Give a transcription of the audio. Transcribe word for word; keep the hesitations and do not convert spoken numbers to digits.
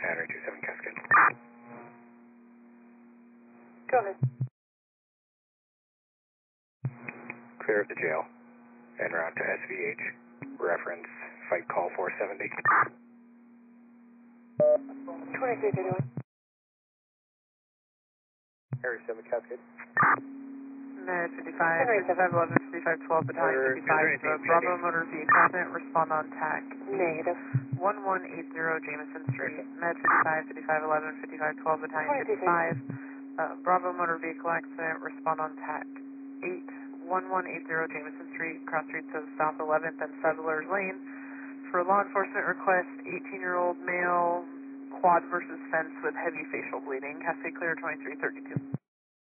Henry two seven Cascade. Go ahead. Clear of the jail. En route to S V H. Reference Fight Call four seventy. twenty-three thirty-one. Henry seven Cascade. Med fifty-five, fifty-five eleven, fifty-five twelve, Battalion fifty-five, uh, Bravo Motor Vehicle accident, respond on T A C. Negative. one one eight zero Jameson Street, Med fifty-five, fifty-five eleven, fifty-five twelve, Battalion fifty-five, uh, Bravo Motor Vehicle accident, respond on T A C. eight one one eight zero Jameson Street, cross streets of South eleventh and Settlers Lane. For law enforcement request, eighteen-year-old male, quad versus fence with heavy facial bleeding. Cascade clear twenty-three thirty-two.